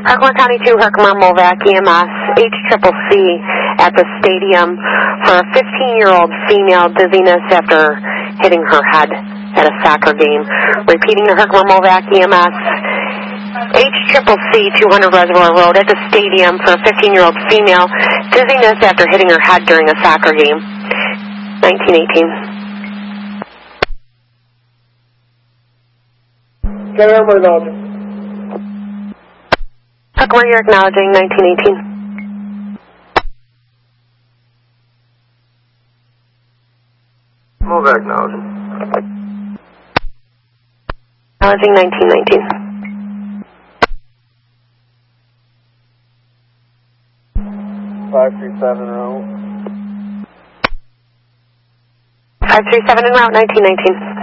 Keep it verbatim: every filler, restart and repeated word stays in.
Herkimer County two, Herkimer Movac E M S, H C C C at the stadium for a fifteen-year-old female dizziness after hitting her head at a soccer game. Repeating the Herkimer Movac E M S, H C C C, two hundred Reservoir Road at the stadium for a fifteen-year-old female dizziness after hitting her head during a soccer game. nineteen eighteen. Can I acknowledge? Herkimer, you're acknowledging nineteen eighteen. Movac acknowledging. Acknowledging nineteen nineteen. five three seven route. five three seven en route, nineteen nineteen.